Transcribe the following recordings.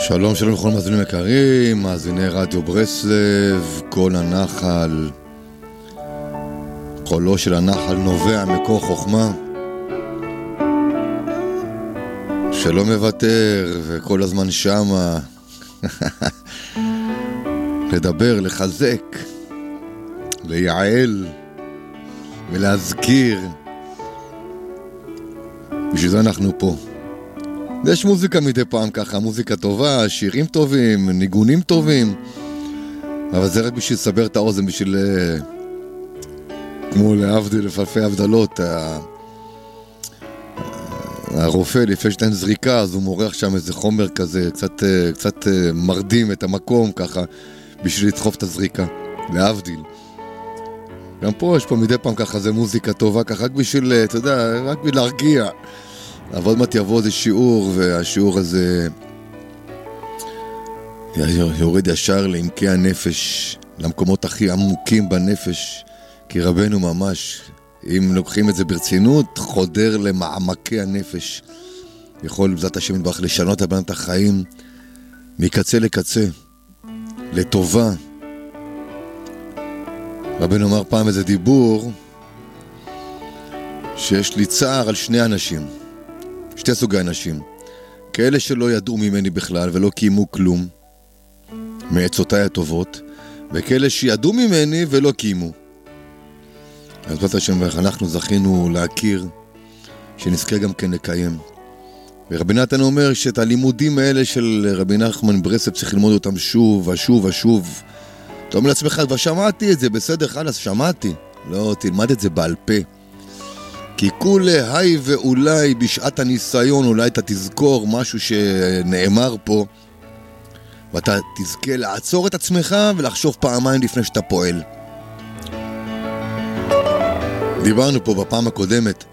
שלום שלום לכל מאזינים יקרים, מאזיני רדיו ברסלב, כל הנחל, קולו של הנחל נובע מכוח חוכמה שלא מוותר וכל הזמן שמה לדבר, לחזק, לייעל ולהזכיר. בשביל זה אנחנו פה. יש מוזיקה מדי פעם ככה, מוזיקה טובה, שירים טובים, ניגונים טובים, אבל זה רק בשביל לסבר את האוזן, בשביל כמו להבדיל לפלפי הבדלות. הרופא לפני שתיים זריקה, אז הוא מורח שם איזה חומר כזה, קצת מרדים את המקום ככה, בשביל לדחוף את הזריקה, להבדיל. גם פה יש פה מדי פעם ככה, זה מוזיקה טובה ככה, רק בשביל, אתה יודע, רק בשביל להרגיע. אבל עוד מעט יבוא איזה שיעור, והשיעור הזה יורד ישר לעמקי הנפש, למקומות הכי עמוקים בנפש, כי רבנו ממש, אם לוקחים את זה ברצינות, חודר למעמקי הנפש. יכול בזאת השם יתברך לשנות את החיים מקצה לקצה, לטובה. רבנו אמר פעם איזה דיבור, שיש לי צער על שני אנשים, שתי סוגי אנשים, כאלה שלא ידעו ממני בכלל ולא קיימו כלום מעצותיי הטובות, וכאלה שידעו ממני ולא קיימו. אז באת השם, אנחנו זכינו להכיר, שנזכה גם כן לקיים. ורבי נתן אומר שאת הלימודים האלה של רבי נחמן ברסלב צריך ללמוד אותם שוב ושוב ושוב. אתה אומר לעצמך, כבר שמעתי את זה, בסדר חלס, שמעתי. לא, תלמד את זה בעל פה. כי כולי היי ואולי בשעת הניסיון, אולי אתה תזכור משהו שנאמר פה, ואתה תזכה לעצור את עצמך ולחשוב פעמיים לפני שאתה פועל. דיברנו פה בפעם הקודמת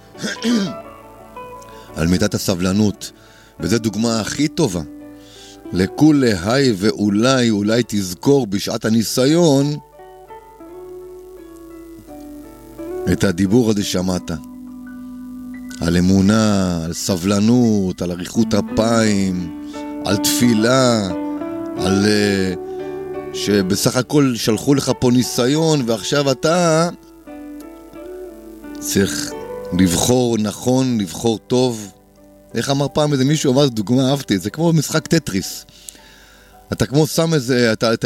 על מידת הסבלנות, וזו דוגמה הכי טובה. לכולי היי ואולי, אולי תזכור בשעת הניסיון את הדיבור הזה שמעת. על אמונה, על סבלנות, על אריכות אפיים, על תפילה, על שבסך הכל שלחו לך פה ניסיון, ועכשיו אתה צריך לבחור נכון, לבחור טוב. איך אמר פעם איזה מישהו, אמר דוגמה, אהבתי, זה כמו משחק טטריס. אתה כמו שם איזה, אתה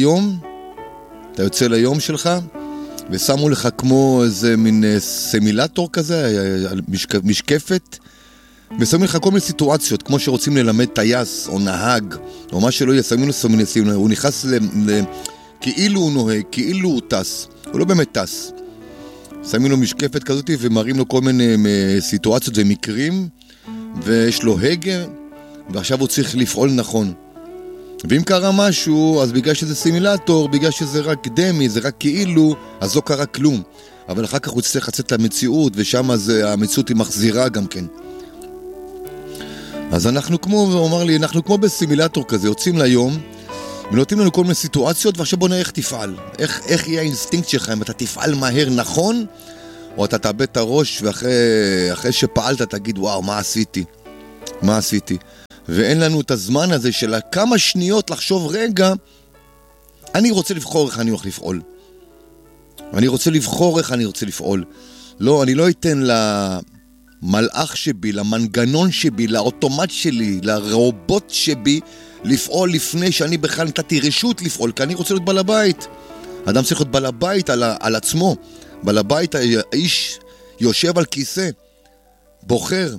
יוצא ליום שלך, ושמו לך כמו איזה מין סימילטור כזה, משקפת, ושמים לך כל מיני סיטואציות, כמו שרוצים ללמד טייס או נהג, או מה שלא יהיה, שמים לו, הוא נכנס כאילו הוא נוהג, כאילו הוא טס, הוא לא באמת טס. שמים לו משקפת כזאת ומראים לו כל מיני סיטואציות ומקרים, ויש לו הגה, ועכשיו הוא צריך לפעול נכון. ואם קרה משהו, אז בגלל שזה סימילטור, בגלל שזה רק דמי, זה רק כאילו, אז לא קרה כלום. אבל אחר כך הוא צריך לצאת למציאות, ושם המציאות היא מחזירה גם כן. אז אנחנו כמו, הוא אמר לי, אנחנו כמו בסימילטור כזה, יוצאים ליום, ונותנים לנו כל מיני סיטואציות, ועכשיו בוא נראה איך תפעל. איך יהיה האינסטינקט שלך, אם אתה תפעל מהר נכון, או אתה תאבד את הראש, ואחרי שפעלת תגיד, וואו, מה עשיתי? ואין לנו את הזמן הזה של כמה שניות לחשוב, רגע, אני רוצה לבחור איך אני הולך לפעול. אני רוצה לבחור איך אני רוצה לפעול. לא, אני לא אתן למלאך שבי, למנגנון שבי, לאוטומט שלי, לרובוט שבי, לפעול לפני שאני בכלל נתתי רשות לפעול, כי אני רוצה להיות בעל הבית. אדם צריך להיות בעל הבית על עצמו. בעל הבית, האיש יושב על כיסא, בוחר.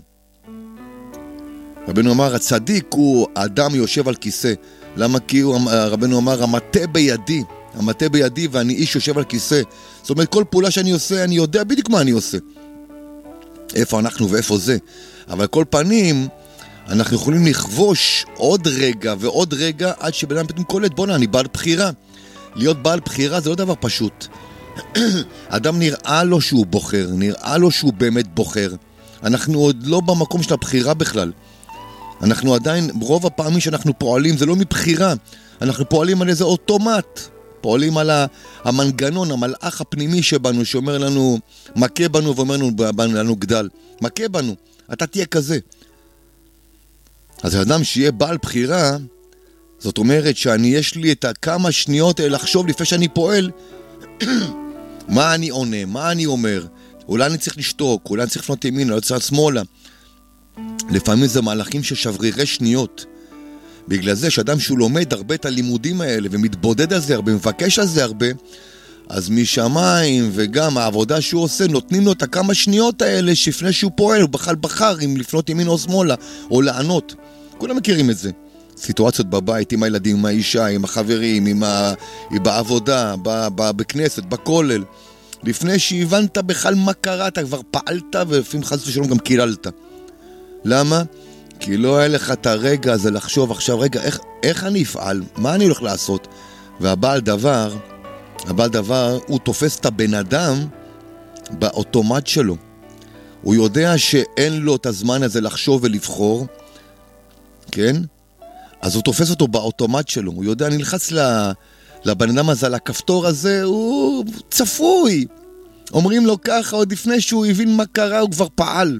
רבנו אמר, הצדיק הוא האדם יושב על כיסא. למה? כי רבנו אמר, המטה בידי ואני איש יושב על כיסא. זאת אומרת, כל פעולה שאני עושה, אני יודע בדיוק מה אני עושה. איפה אנחנו ואיפה זה. אבל כל פנים, אנחנו יכולים לכבוש עוד רגע ועוד רגע, עד שבן אדם פתאום קולט, בונה, אני בעל בחירה. להיות בעל בחירה זה לא דבר פשוט. אדם נראה לו שהוא בוחר, נראה לו שהוא באמת בוחר. אנחנו עוד לא במקום של הבחירה בכלל. אנחנו עדיין, רוב הפעמים שאנחנו פועלים, זה לא מבחירה. אנחנו פועלים על איזה אוטומט. פועלים על המנגנון, המלאך הפנימי שבנו, שאומר לנו, מכה בנו ואומר לנו גדל. מכה בנו, אתה תהיה כזה. אז האדם שיהיה בעל בחירה, זאת אומרת יש לי את כמה שניות לחשוב לפני שאני פועל, מה אני עונה, מה אני אומר, אולי אני צריך לשתוק, אולי אני צריך לפנות ימינה, לא צריך שמאלה. לפעמים זה מהלכים של שברירי שניות. בגלל זה שאדם שהוא לומד הרבה את הלימודים האלה ומתבודד על זה הרבה, מבקש על זה הרבה, אז משמיים וגם העבודה שהוא עושה נותנים לו את הכמה שניות האלה שלפני שהוא פועל, הוא בכלל בחר אם לפנות ימין או שמאלה או לענות. כולם מכירים את זה. סיטואציות בבית, עם הילדים, עם האישה, עם החברים, בעבודה, בכנסת, בכולל. לפני שהבנת בכלל מה קרה, אתה כבר פעלת ולפעמים חס ושלום גם קיללת. למה? כי לא היה לך את הרגע הזה לחשוב עכשיו, רגע, איך אני אפעל? מה אני הולך לעשות? והבעל דבר, הוא תופס את הבן אדם באוטומט שלו. הוא יודע שאין לו את הזמן הזה לחשוב ולבחור, כן? אז הוא תופס אותו באוטומט שלו. הוא יודע, אני נלחץ לבן אדם הזה, לכפתור הזה, הוא צפוי. אומרים לו ככה, עוד לפני שהוא הבין מה קרה, הוא כבר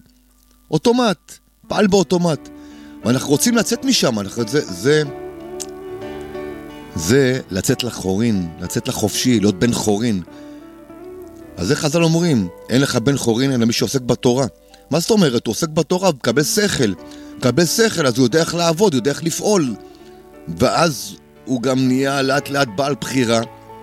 פעל באוטומט. ואנחנו רוצים לצאת משם, זה לצאת לחורין, לצאת לחופשי, להיות בן חורין. אז זה חז"ל אומרים, אין לך בן חורין אלא מי שעוסק בתורה. מה זאת אומרת? הוא עוסק בתורה, הוא מקבל שכל, אז הוא יודע איך לעבוד, הוא יודע איך לפעול. ואז הוא גם נהיה לאט לאט בעל בחירה.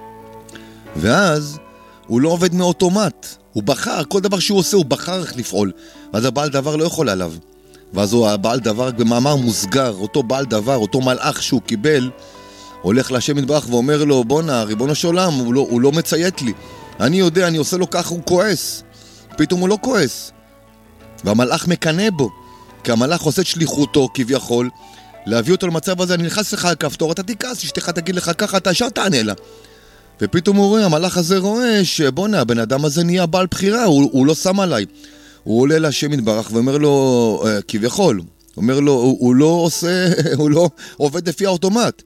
ואז הוא לא עובד מאוטומט. הוא בחר, כל דבר שהוא עושה, הוא בחר איך לפעול. ואז הבעל דבר לא יכול עליו. ואז הוא הבעל דבר במאמר מוסגר, אותו בעל דבר, אותו מלאך שהוא קיבל, הולך להשם יתברך ואומר לו, בונה, ריבונו של עולם, הוא לא מציית לי. אני יודע, אני עושה לו ככה, הוא כועס. פתאום הוא לא כועס. והמלאך מקנה בו. כי המלאך עושה את שליחותו כביכול, להביא אותו למצב הזה, אני נכנס לך לכפתור, אתה תיכנס, אשתך תגיד לך ככה, אתה ישר תענה לה. ופתאום הוא רואה, המלאך הזה רואה שבונה, הבן אדם הזה נהיה בעל בחירה, הוא לא שם עליי. הוא עולה להשם יתברך ואומר לו, כביכול, אומר לו, הוא לא עושה, הוא לא עובד לפי האוטומט.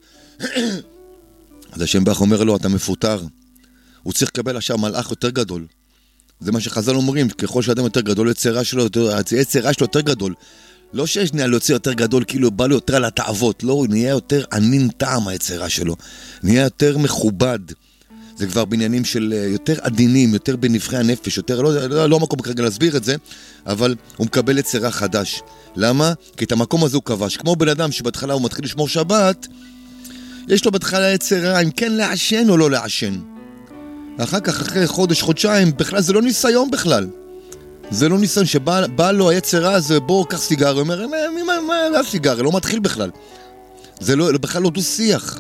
אז השם יתברך אומר לו, אתה מפוטר. הוא צריך לקבל עכשיו מלאך יותר גדול. זה מה שחז"ל אומרים, ככל שאדם יותר גדול, יצרה שלו יותר גדול. לא שיש נהיה לו יצר יותר גדול, כאילו בא לו יותר על התאוות, לא, הוא נהיה יותר ענין טעם היצרה שלו. נהיה יותר מכובד. זה כבר בעניינים של יותר עדינים, יותר בנבחי הנפש, יותר, לא המקום כרגע להסביר את זה, אבל הוא מקבל יצרה חדש. למה? כי את המקום הזה הוא כבש. כמו בן אדם שבהתחלה הוא מתחיל לשמור שבת, יש לו בהתחלה יצרה, אם כן לעשן או לא לעשן. אחר כך, אחרי חודש, חודשיים, בכלל זה לא ניסיון בכלל. זה לא ניסיון שבא לו היצרה הזה, בוא קח סיגר, הוא אומר, מה סיגר? לא מתחיל בכלל. זה בכלל לא דו שיח.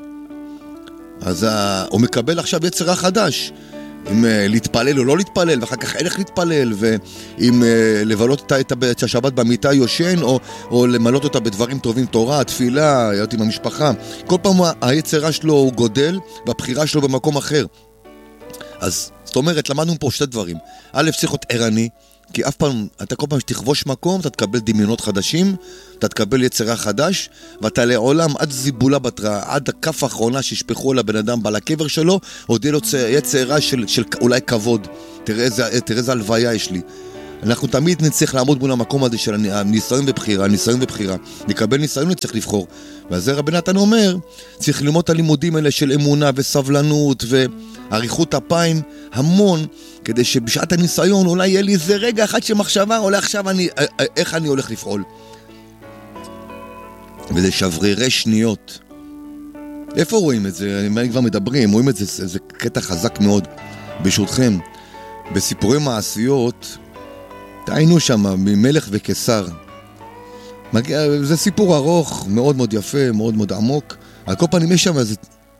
אז הוא מקבל עכשיו יצרה חדש, אם להתפלל או לא להתפלל, ואחר כך איך להתפלל, ואם לבלות את השבת במיטה יושן, או למלות אותה בדברים טובים, תורה, תפילה, להיות עם המשפחה. כל פעם היצרה שלו הוא גודל, והבחירה שלו במקום אחר. אז זאת אומרת, למדנו פה שתי דברים. א', צריך להיות ערני, כי אף פעם, אתה כל פעם שתכבוש מקום, אתה תקבל דמיונות חדשים, אתה תקבל יצרה חדש, ואתה לעולם עד זיבולה בתרה, עד הכף האחרונה שישפחו על הבן אדם בעל הקבר שלו, עוד יהיה לו יצרה של אולי כבוד. תראה איזה הלוויה יש לי. אנחנו תמיד נצטרך לעמוד מול המקום הזה של ניסיון ובחירה. נקבל ניסיון וצריך לבחור. ואז זה רבי נתן אומר, צריך ללמוד את הלימודים האלה של אמונה וסבלנות ועריכות אפיים המון, כדי שבשעת הניסיון אולי יהיה לי איזה רגע אחד שמחשבה, אולי עכשיו איך אני הולך לפעול. וזה שברירי שניות. איפה רואים את זה? אם כבר מדברים, רואים את זה, זה קטע חזק מאוד. ברשותכם, בסיפורי מעשיות, תהיינו שם ממלך וקיסר. זה סיפור ארוך, מאוד מאוד יפה, מאוד מאוד עמוק. על כל פנים יש שם איזה...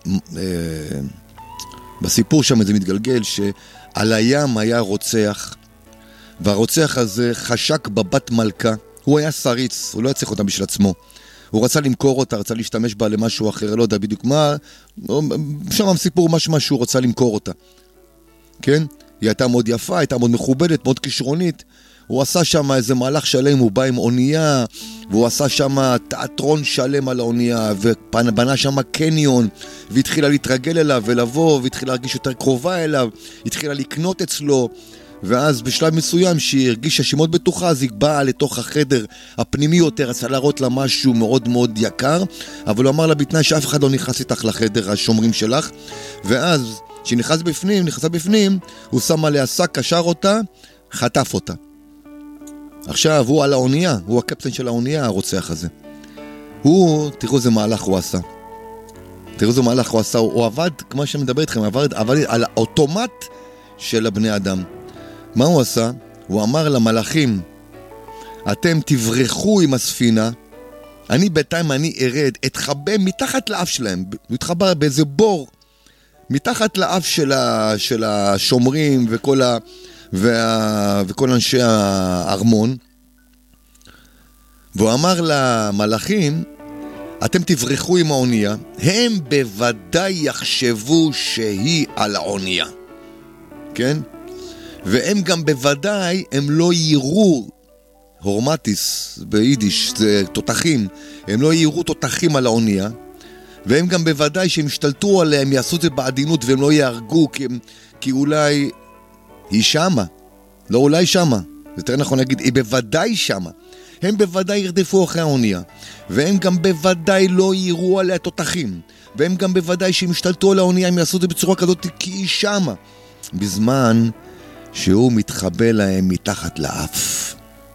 בסיפור שם זה מתגלגל שעל הים היה רוצח, והרוצח הזה חשק בבת מלכה. הוא היה שריץ, הוא לא יצליח אותה בשביל עצמו. הוא רצה למכור אותה, רצה להשתמש בה למשהו אחר, לא יודע בדיוק מה. שם הסיפור משהו שהוא רצה למכור אותה. כן? היא הייתה מאוד יפה, הייתה מאוד מכובדת, מאוד כישרונית. הוא עשה שם איזה מהלך שלם, הוא בא עם אונייה, והוא עשה שם תיאטרון שלם על האונייה, ובנה שם קניון, והתחילה להתרגל אליו ולבוא, והתחילה להרגיש יותר קרובה אליו, התחילה לקנות אצלו, ואז בשלב מסוים שהיא הרגישה שהיא מאוד בטוחה, אז היא באה לתוך החדר הפנימי יותר, רצה להראות לה משהו מאוד מאוד יקר, אבל הוא אמר לה בתנאי שאף אחד לא נכנס איתך לחדר השומרים שלך, ואז כשהיא נכנסה בפנים, הוא שם עליה שק, קשר אותה, חטף אותה. עכשיו הוא על האונייה, הוא הקפטן של האונייה, הרוצח הזה. תראו איזה מהלך הוא עשה. הוא עבד, כמו שמדבר איתכם, עבד על האוטומט של הבני אדם. מה הוא עשה? הוא אמר למלאכים, אתם תברחו עם הספינה, בינתיים אני ארד, אתחבא מתחת לאף שלהם, הוא התחבא באיזה בור, מתחת לאף של השומרים וכל אנשי הארמון, והוא אמר למלאכים, אתם תברחו עם האונייה, הם בוודאי יחשבו שהיא על האונייה, כן? והם גם בוודאי, הם לא יראו, הורמטיס ביידיש, זה תותחים, הם לא יראו תותחים על האונייה, והם גם בוודאי שהם ישתלטו עליהם, יעשו את זה בעדינות והם לא יהרגו, כי אולי היא שמה, לא אולי שמה, יותר נכון להגיד, היא בוודאי שמה. הם בוודאי ירדפו אחרי האונייה, והם גם בוודאי לא יראו עליה תותחים, והם גם בוודאי שהם ישתלטו על האונייה, הם יעשו את זה בצורה כזאת, כי היא שמה. בזמן שהוא מתחבא להם מתחת לאף.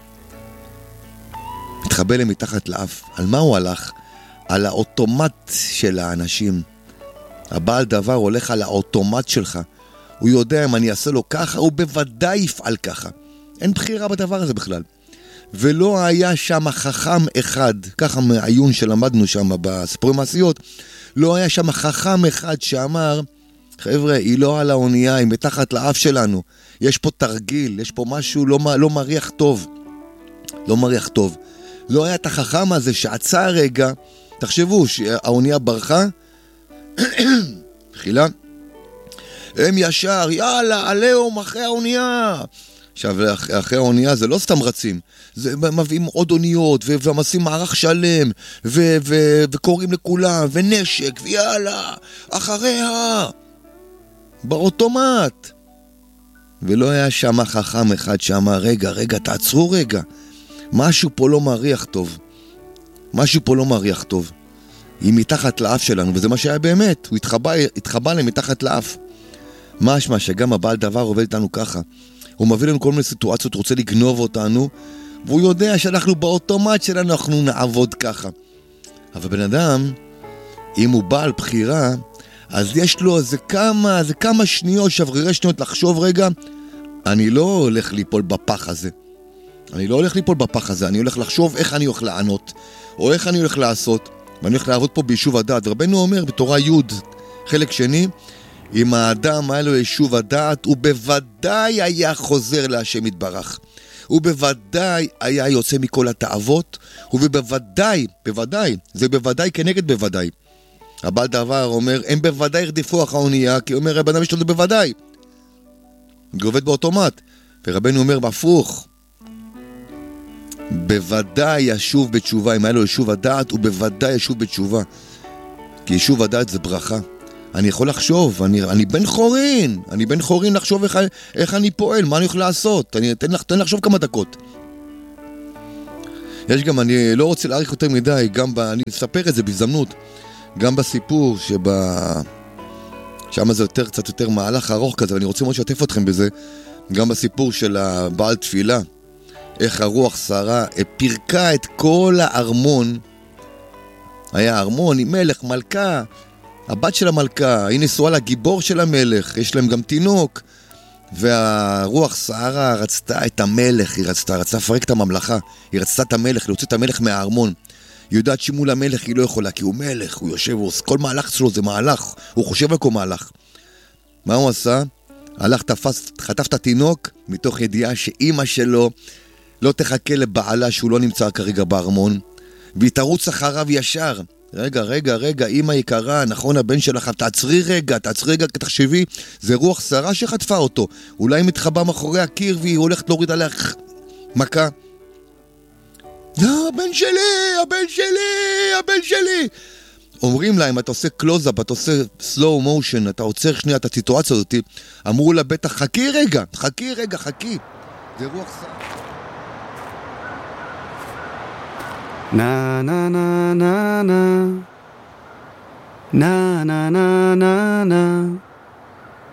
מתחבא להם מתחת לאף. על מה הוא הלך? על האוטומט של האנשים. הבעל דבר הולך על האוטומט שלך. הוא יודע אם אני אעשה לו ככה, הוא בוודאי יפעל ככה. אין בחירה בדבר הזה בכלל. ולא היה שם חכם אחד, ככה מהעיון שלמדנו שם בסיפורי מעשיות, לא היה שם חכם אחד שאמר, חבר'ה, היא לא על האונייה, היא מתחת לאף שלנו. יש פה תרגיל, יש פה משהו לא מריח טוב. לא מריח טוב. לא היה את החכם הזה שעצה רגע, תחשבו שהאונייה ברחה, חילה, הם ישר, יאללה, עליהם אחרי האונייה. עכשיו, אחרי האונייה זה לא סתם רצים, זה מביאים עוד אוניות, ומעשים מערך שלם, וקוראים לכולם, ונשק, ויאללה, אחריה, באוטומט. ולא היה שם חכם אחד שאמר, רגע, תעצרו רגע, משהו פה לא מריח טוב. היא מתחת לאף שלנו, וזה מה שהיה באמת, הוא התחבא להם מתחת לאף. משמע שגם הבעל דבר עובד איתנו ככה. הוא מביא לנו כל מיני סיטואציות, רוצה לגנוב אותנו, והוא יודע שאנחנו באוטומט שלנו, אנחנו נעבוד ככה. אבל בן אדם, אם הוא בעל בחירה, אז יש לו איזה כמה שניות, שברירי שניות לחשוב רגע, אני לא הולך ליפול בפח הזה. אני הולך לחשוב איך אני הולך לענות, או איך אני הולך לעשות, ואני הולך לעבוד פה ביישוב הדעת. רבנו אומר בתורה י' חלק שני, אם האדם היה לו יישוב הדעת, הוא בוודאי היה חוזר להשם יתברך. הוא בוודאי היה יוצא מכל התאוות, ובוודאי, זה בוודאי כנגד בוודאי. הבעל דבר אומר, הם בוודאי ירדפו אחרי האונייה, כי אומר, הבן אדם יש לו זה בוודאי. הוא עובד באוטומט. ורבנו אומר, בהפוך, בוודאי ישוב בתשובה. אם היה לו יישוב הדעת, הוא בוודאי ישוב בתשובה. כי יישוב הדעת זה ברכה. אני יכול לחשוב, אני בן חורין לחשוב איך אני פועל, מה אני יכול לעשות. תן לחשוב כמה דקות. יש גם, אני לא רוצה להאריך יותר מדי, אני אספר את זה בהזדמנות, גם בסיפור שם זה קצת יותר מהלך ארוך כזה, ואני רוצה מאוד לשתף אתכם בזה, גם בסיפור של הבעל תפילה, איך הרוח שרה פירקה את כל הארמון. היה ארמון עם מלך, מלכה, הבת של המלכה, היא נשואה לגיבור של המלך, יש להם גם תינוק, והרוח סערה רצתה את המלך, היא רצתה לפרק את הממלכה, היא רצתה את המלך, להוציא את המלך מהארמון. היא יודעת שמול המלך היא לא יכולה, כי הוא מלך, הוא יושב, כל מהלך שלו זה מהלך, הוא חושב על כל מהלך. מה הוא עשה? הלך, חטף את התינוק, מתוך ידיעה שאמא שלו לא תחכה לבעלה שהוא לא נמצא כרגע בארמון, והיא תרוץ אחריו ישר. רגע, אמא יקרה, נכון הבן שלך, תעצרי רגע, תחשבי, זה רוח שרה שחטפה אותו, אולי מתחבא מאחורי הקיר והיא הולכת להוריד עליך מכה. לא, הבן שלי, אומרים להם, אתה עושה קלוז-אפ, אתה עושה סלואו מושן, אתה עוצר שנייה את הסיטואציה הזאת, אמרו לה בטח, חכי רגע. זה רוח סער. Na na na na na na na na na na